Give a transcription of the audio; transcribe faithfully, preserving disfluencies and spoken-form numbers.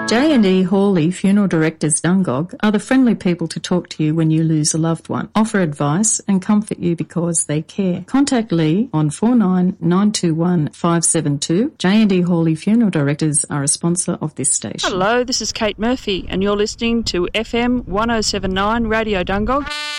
J and E Hawley Funeral Directors Dungog are the friendly people to talk to you when you lose a loved one, offer advice and comfort you because they care. Contact Lee on four nine nine two one five seven two. J and E Hawley Funeral Directors are a sponsor of this station. Hello, this is Kate Murphy and you're listening to F M one oh seven point nine Radio Dungog.